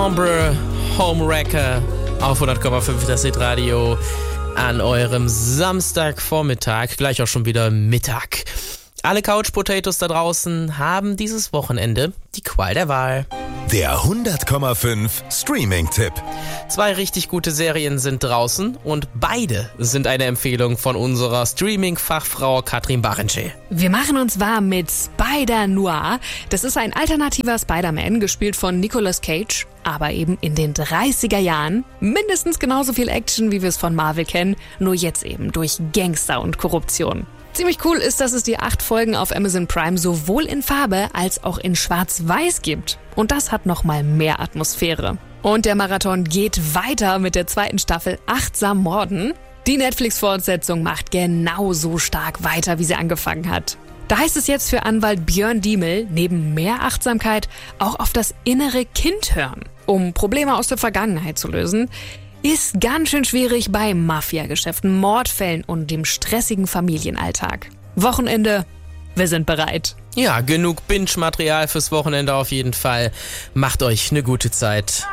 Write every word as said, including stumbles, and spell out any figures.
Sombre Homewrecker auf hundert Komma fünf das Hitradio an eurem Samstagvormittag, gleich auch schon wieder Mittag. Alle Couch Potatoes da draußen haben dieses Wochenende die Qual der Wahl. Der hundert Komma fünf Streaming-Tipp. Zwei richtig gute Serien sind draußen und beide sind eine Empfehlung von unserer Streaming-Fachfrau Katrin Barentsche. Wir machen uns warm mit Spider-Noir. Das ist ein alternativer Spider-Man, gespielt von Nicolas Cage, aber eben in den dreißiger Jahren. Mindestens genauso viel Action, wie wir es von Marvel kennen, nur jetzt eben durch Gangster und Korruption. Ziemlich cool ist, dass es die acht Folgen auf Amazon Prime sowohl in Farbe als auch in Schwarz-Weiß gibt. Und das hat nochmal mehr Atmosphäre. Und der Marathon geht weiter mit der zweiten Staffel Achtsam Morden. Die Netflix-Fortsetzung macht genauso stark weiter, wie sie angefangen hat. Da heißt es jetzt für Anwalt Björn Diemel, neben mehr Achtsamkeit auch auf das innere Kind hören, um Probleme aus der Vergangenheit zu lösen. Ist ganz schön schwierig bei Mafia-Geschäften, Mordfällen und dem stressigen Familienalltag. Wochenende, wir sind bereit. Ja, genug Binge-Material fürs Wochenende auf jeden Fall. Macht euch eine gute Zeit.